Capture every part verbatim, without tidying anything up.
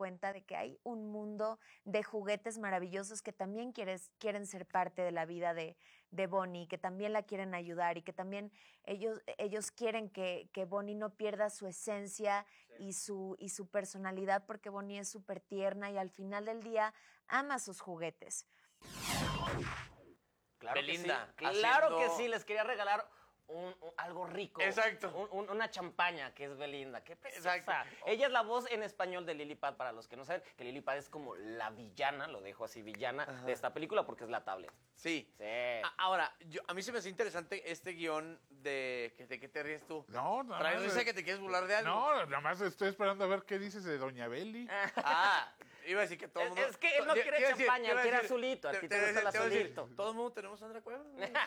cuenta de que hay un mundo de juguetes maravillosos que también quieres, quieren ser parte de la vida de, de Bonnie, que también la quieren ayudar y que también ellos, ellos quieren que, que Bonnie no pierda su esencia sí. y, su, y su personalidad, porque Bonnie es súper tierna y al final del día ama sus juguetes. Claro Belinda, que sí. Claro haciendo... que sí, les quería regalar un, un, algo rico. Exacto. Un, un, una champaña que es Belinda. Qué preciosa. Exacto. Ella es la voz en español de Lily Pad, para los que no saben, que Lily Pad es como la villana, lo dejo así, villana Ajá. de esta película porque es la tablet. Sí. Sí. A ahora, yo, a mí se me hace interesante este guión de... ¿De qué te ríes tú? No, nada ¿Traes más. risa que te quieres burlar de algo? No, nada más estoy esperando a ver qué dices de Doña Beli. Ah, iba a decir que todo el mundo... Es que él no quiere champaña, él quiere azulito. A ti te gusta el azulito. Todo el mundo tenemos Sandra Cuevas.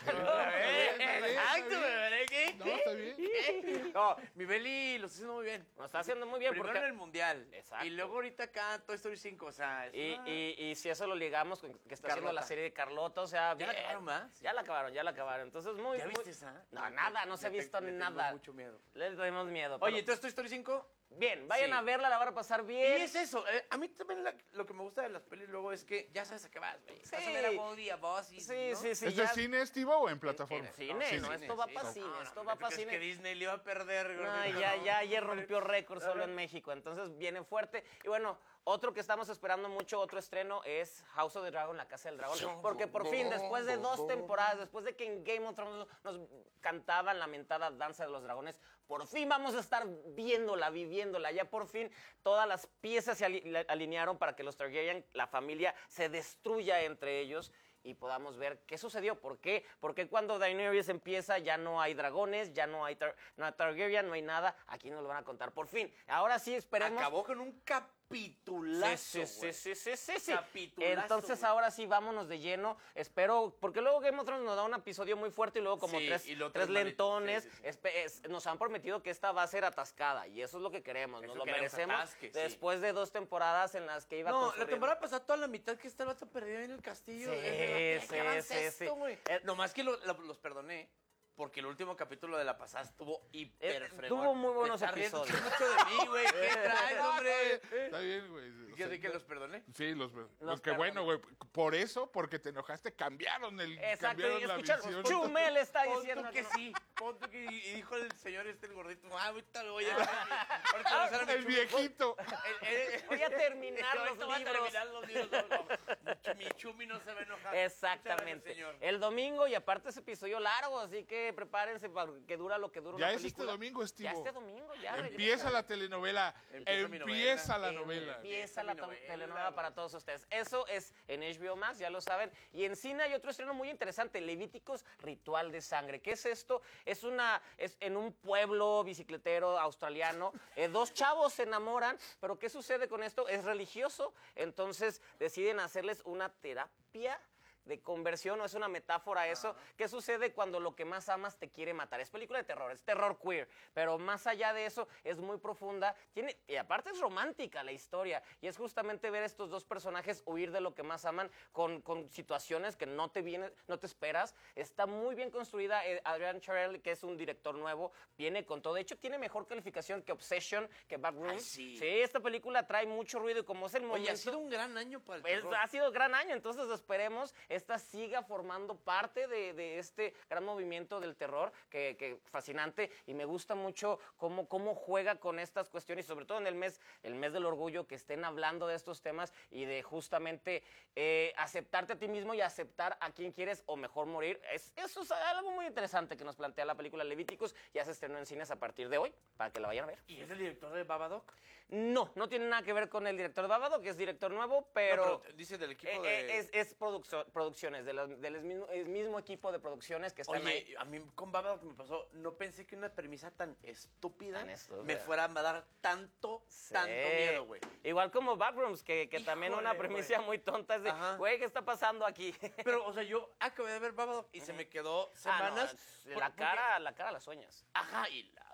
Exacto, ¿qué? No, está bien. No, mi Beli lo está haciendo muy bien. Lo está haciendo muy bien. Primero porque... en el Mundial. Exacto. Y luego ahorita acá Toy Story cinco, o sea... Y, una... y, y si eso lo ligamos con que está Carlota. haciendo la serie de Carlota, o sea... ¿Ya bien. la acabaron más? Ya la acabaron, ya la acabaron. Entonces, muy... ¿Ya muy... viste esa? No, nada, no se ha visto le nada. Tengo mucho miedo. Le tenemos miedo. Oye, pero... ¿entonces Toy Story cinco? Bien, vayan Sí. a verla, la van a pasar bien. Y es eso, eh, a mí también la, lo que me gusta de las pelis luego es que ya sabes a qué vas, güey. Sí. Vas a ver a Woody, a Buzz y, Sí, ¿no? sí, sí. ¿Es ya... de cine, Estivo, o en plataforma? En cine, no, cine, esto va sí. para No, cine, no, esto no, va ¿tú para crees cine. que Disney le iba a perder, No, gordito? ya, ya ayer rompió récord solo en México, entonces viene fuerte. Y bueno, otro que estamos esperando mucho, otro estreno, es House of the Dragon, La Casa del Dragón. Porque por fin, después de dos temporadas, después de que en Game of Thrones nos cantaban la mentada Danza de los Dragones, por fin vamos a estar viéndola, viviéndola. Ya por fin todas las piezas se alinearon para que los Targaryen, la familia, se destruya entre ellos y podamos ver qué sucedió. ¿Por qué? Porque cuando Daenerys empieza ya no hay dragones, ya no hay, tar no hay Targaryen, no hay nada. Aquí nos lo van a contar. Por fin. Ahora sí esperemos. Acabó con un capitulazo, Sí, sí, sí, sí, sí, sí. Capitulazo, Entonces güey. ahora sí vámonos de lleno. Espero, porque luego Game of Thrones nos da un episodio muy fuerte y luego como Sí, tres, y lo tres otro es lentones. malito. Sí, sí, sí. Espe- es- nos han prometido que esta va a ser atascada y eso es lo que queremos. Nos Eso lo queremos, merecemos atasque, sí. después de dos temporadas en las que iba No, la construyendo. temporada pasada toda la mitad que está el vato perdido en el castillo. Sí, ¿Qué sí, avanza sí, esto, sí. güey? Eh, Nomás que lo- lo- los perdoné. Porque el último capítulo de la pasada estuvo hiper Eh, fregón. tuvo muy buenos Te estás riendo episodios. mucho de mí, güey. ¿Qué traes, hombre? Está bien, güey. O ¿Qué sea, de que los perdoné? Sí, los, los, Los que bueno, güey. Por eso, porque te enojaste, cambiaron el Exacto, cambiaron y la escucha, visión. Chumel está Pon tú diciendo que no. sí. Pon tú que y y dijo el señor este, el gordito, ah, ahorita lo voy a... Ahorita vamos a hacer mi El chumi. viejito. El- el- Voy a terminar los Ahorita voy a libros. terminar los libros. No, no. Mi chumi no se va a enojar. Muchas Exactamente. gracias, señor. El domingo y aparte es episodio largo, así que prepárense para que dura lo que dura Ya una es película. este domingo, Estivo. Ya este domingo, ya. Empieza la telenovela. Empieza mi Empieza la Em- novela. Empieza mi la to- novela, telenovela güey. para todos ustedes. Eso es en H B O Max, ya lo saben. Y en cine hay otro estreno muy interesante, Levíticos, Ritual de Sangre. ¿Qué es esto? Es una, es en un pueblo bicicletero australiano. Eh, dos chavos se enamoran, pero ¿qué sucede con esto? Es religioso, entonces deciden hacerles una terapia de conversión, o es una metáfora a eso. ¿Qué sucede cuando lo que más amas te quiere matar? Es película de terror, es terror queer, pero más allá de eso es muy profunda, tiene, y aparte es romántica la historia, y es justamente ver estos dos personajes huir de lo que más aman con, con situaciones que no te viene, no te esperas. Está muy bien construida. eh, Adrian Charell, que es un director nuevo, viene con todo. De hecho, tiene mejor calificación que Obsession, que Backrooms. Ay, sí. Sí, esta película trae mucho ruido y como es el momento... Oye, ha sido un gran año para el Es- terror. ha sido gran año, entonces esperemos esta siga formando parte de, de este gran movimiento del terror, que, que fascinante, y me gusta mucho cómo, cómo juega con estas cuestiones, y sobre todo en el mes, el mes del orgullo, que estén hablando de estos temas y de justamente eh, aceptarte a ti mismo y aceptar a quien quieres o mejor morir. Es, eso es algo muy interesante que nos plantea la película Levíticos. Ya se estrenó en cines a partir de hoy, para que la vayan a ver. ¿Y es el director de Babadook? No, no tiene nada que ver con el director de Babadook, que es director nuevo, pero... No, pero dice del equipo Eh, de... eh, Es, es produccio- producciones, de los- del mismo, el mismo equipo de producciones que están Oye, ahí. a mí con Babadook me pasó, no pensé que una premisa tan estúpida, Tan estúpida. me fuera a dar tanto, Sí. tanto miedo, güey. Igual como Backrooms, que, que también Híjole, una premisa güey. muy tonta es de, Ajá. güey, ¿qué está pasando aquí? Pero, o sea, yo acabé de ver Babadook y se me quedó semanas. Ah, no, por- la porque- cara, la cara la sueñas. Ajá, y la...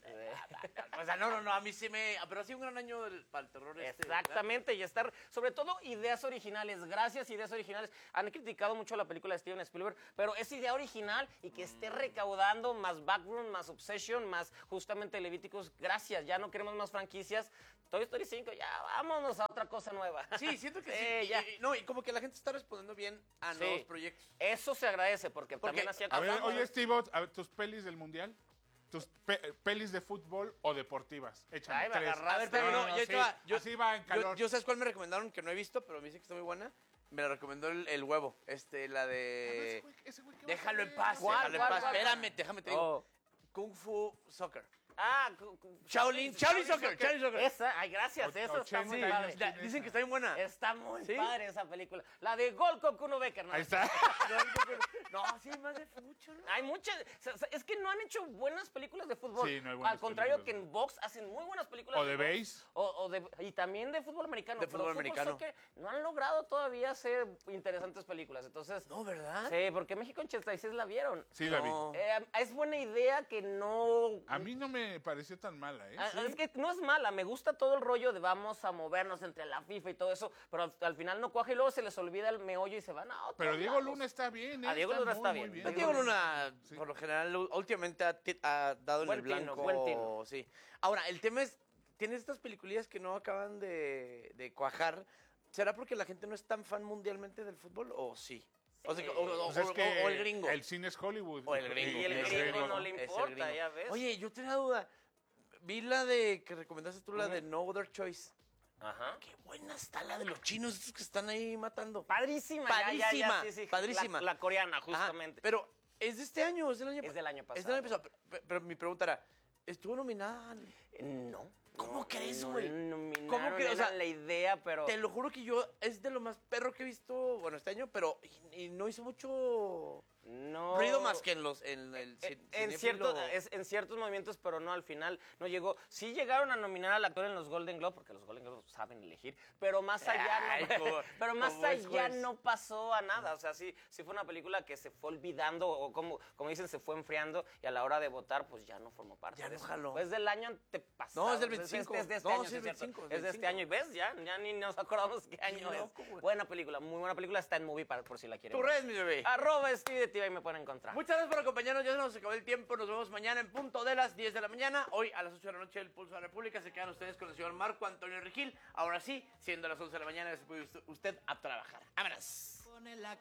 O sea, no, no, no, a mí sí me... Pero ha sido un gran año del- para el terror este, ¿verdad? Exactamente, y estar, sobre todo, ideas originales. Gracias, ideas originales. Han criticado mucho la película de Steven Spielberg, pero es idea original y que esté recaudando más Backroom, más Obsession, más justamente Levíticos. Gracias, ya no queremos más franquicias. Toy Story cinco, ya vámonos a cosa nueva. Sí, siento que Eh, sí. ya. Y, y- no, y como que la gente está respondiendo bien a Sí. nuevos proyectos. Eso se agradece porque, Porque- también hacía A ver, cosas. oye, Steve, a ver, tus pelis del mundial, tus pe- pelis de fútbol o deportivas. Échame Ay, me tres. agarraste. A ver, pero No, no, no, ya sí, te va. Yo, así va en yo, calor. yo, ¿sabes cuál me recomendaron que no he visto, pero me dice que está muy buena? Me la recomendó el, el huevo. Este, la de. Ese güey- ese güey, ¿qué vas a Déjalo en ver? paz, ¿Cuál, déjalo en cuál, paz. cuál? Espérame, déjame te digo. Oh. Kung Fu Soccer. Ah, cu- cu- Shaolin, Shaolin Soccer, Shaolin Soccer. Esa, ay, gracias, Och- eso está muy ochenta padre. años. La- dicen que está bien buena. Está muy ¿Sí? padre esa película. La de Gol con Kuno Becker, ¿no? Ahí está. No, sí, más de mucho, ¿no? Hay muchas. o sea, es que no han hecho buenas películas de fútbol. Sí, no hay buenas Al contrario películas que de en box hacen muy buenas películas. O de box. base. O, o de, y también de fútbol americano. De pero fútbol americano. soccer no han logrado todavía hacer interesantes películas. Entonces, No, ¿verdad? sí, porque México en ochenta y seis la vieron. Sí, la vi. No. Eh, es buena idea que no. A mí no me pareció tan mala, ¿eh? Ah, Sí. Es que no es mala, me gusta todo el rollo de vamos a movernos entre la FIFA y todo eso, pero al, al final no cuaja y luego se les olvida el meollo y se van a otro. Pero Diego Luna está bien, ¿eh? A Diego Luna muy, está muy bien. Pues Diego Luna, por lo general, u- últimamente ha, ti- ha dado en Buen el tino, blanco. buen tino. Sí. Ahora, el tema es, tienes estas peliculillas que no acaban de, de cuajar. ¿Será porque la gente no es tan fan mundialmente del fútbol o sí? O, sea, que- o- o- Pues es o- que o el gringo. El cine es Hollywood. O el gringo. Y el Es gringo no le es el importa, gringo. ya ves. Oye, yo tenía duda. Vi la de que recomendaste tú, la de No Other Choice. Ajá. Qué buena está la de los chinos, esos que están ahí matando. Padrísima, ya, ya, ya, Padrísima, sí, sí, padrísima. La, la coreana, Ajá, justamente. pero es de este año, es del año Es del año Es del año pasado. pasado. Pero, pero mi pregunta era, ¿estuvo nominada? Eh, No. ¿Cómo no, crees, no güey? nominaron, ¿Cómo que- o era sea, la idea, pero... Te lo juro que yo es de lo más perro que he visto, bueno, este año, pero y, y no hizo mucho No. ruido más que en los en el Eh, cin- en, cinéfilo. cierto, es- en ciertos movimientos, pero no, al final no llegó. Sí llegaron a nominar al actor en los Golden Globe, porque los Golden Globe saben elegir, pero más allá, Ay, no, como- pero más como es allá juez. no pasó a nada. O sea, sí, sí fue una película que se fue olvidando, o como, como dicen, se fue enfriando, y a la hora de votar, pues ya no formó parte Ya de no eso. jaló. Pues del año antepasado. No, es del Es- veinticinco. Es, de este No, año, sí, sí, es es cierto. veinticinco, Es de este veinticinco. año, y ves, ya, ya ni nos acordamos qué año es. loco, güey. Buena película, muy buena película, está en movie para, por si la quieren Tu ver. red, mi bebé. Arroba Steve de Tiva y me pueden encontrar. Muchas gracias por acompañarnos, ya se nos acabó el tiempo, nos vemos mañana en punto de las diez de la mañana, hoy a las ocho de la noche el Pulso de la República, se quedan ustedes con el señor Marco Antonio Regil, ahora sí, siendo las once de la mañana, se puede usted- usted a trabajar. ¡Vámonos! Pone la